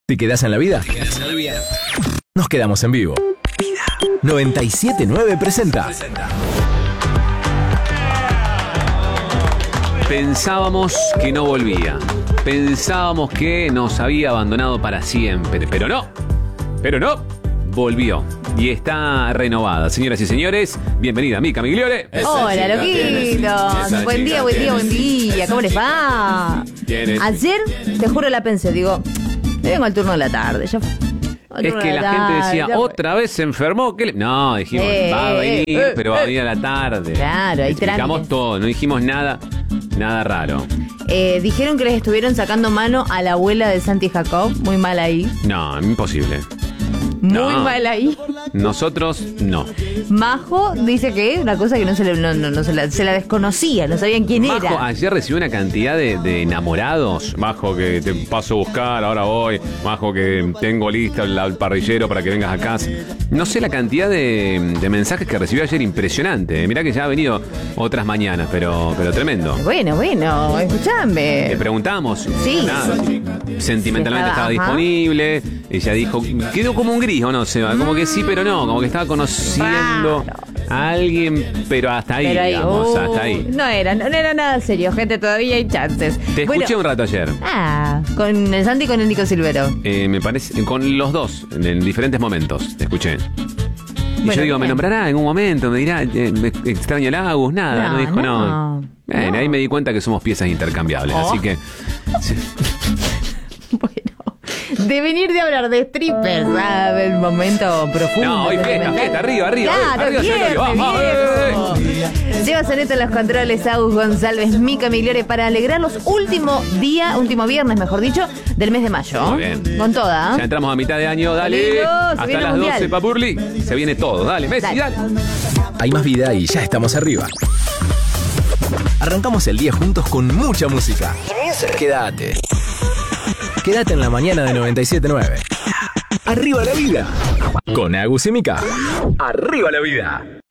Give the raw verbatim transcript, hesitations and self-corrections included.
¿Te quedás en la vida? Nos quedamos en vivo. noventa y siete punto nueve presenta. Pensábamos que no volvía. Pensábamos que nos había abandonado para siempre. Pero no. Pero no. Volvió. Y está renovada. Señoras y señores, bienvenida Mica Migliore. Hola, loquitos. Buen día, buen día, buen día. ¿Cómo les va? Ayer, te juro, la pensé. Digo, me vengo al turno de la tarde. Ya fue. Es que la, la gente decía, ¿otra vez se enfermó? ¿Qué le... No, dijimos, eh, va a venir, eh, pero va a venir a la tarde. Claro, ahí explicamos todo, no dijimos nada, nada raro. Eh, dijeron que les estuvieron sacando mano a la abuela de Santi Jacob. Muy mal ahí. No, imposible. Muy no, mal ahí. Nosotros no. Majo dice que una cosa que no se, le, no, no, no se, la, se la desconocía, no sabían quién Majo, era. Ayer recibió una cantidad de, de enamorados. Majo, que te paso a buscar, ahora voy. Majo, que tengo lista el, el parrillero para que vengas a casa. No sé la cantidad de, de mensajes que recibió ayer, impresionante. Mirá que ya ha venido otras mañanas, pero, pero tremendo. Bueno, bueno, escuchame. Le preguntamos. Sí. Nada, sentimentalmente estaba, estaba disponible. Ella dijo, quedó como un gris, ¿o no? Seba? Como que sí, pero no. Como que estaba conociendo a alguien, pero hasta ahí, pero ahí digamos, uh, hasta ahí. No era, no era nada serio, gente, todavía hay chances. Te bueno, escuché un rato ayer. Ah, con el Santi y con el Nico Silvero. Eh, me parece, con los dos, en, en diferentes momentos, te escuché. Y bueno, yo digo, bien. Me nombrará en un mommomento, me dirá, eh, me extraño el Agus, nada, no, no dijo no. no. Bueno, no. Ahí me di cuenta que somos piezas intercambiables, oh. Así que... Sí. De venir de hablar de strippers, ¿sabes? El momento profundo. No, hoy fiesta, fiesta, arriba, arriba. Claro, arriba, bien, arriba, vamos, bien. Lleva Soneto en los controles, Agus González, Mica Migliore, para alegrar los últimos días, último viernes, mejor dicho, del mes de mayo. Muy bien. Con toda. Ya entramos a mitad de año, dale. Lindo, hasta las mundial. doce, Papurli. Se viene todo, dale, Messi, dale. dale. Hay más vida y ya estamos arriba. Arrancamos el día juntos con mucha música. Quédate. Quédate en la mañana de noventa y siete punto nueve. Arriba la vida. Con Agus y Mica. Arriba la vida.